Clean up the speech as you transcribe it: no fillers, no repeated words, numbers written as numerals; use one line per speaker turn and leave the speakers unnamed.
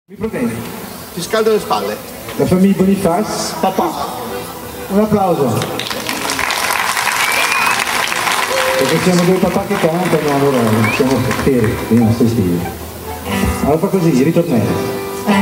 Mi proteggi.
Ti scaldo le spalle.
La famiglia Bonifaz, papà. Un applauso. Perché siamo due papà che cantano, allora siamo fieri dei nostri stili. Allora fa così, ritornello.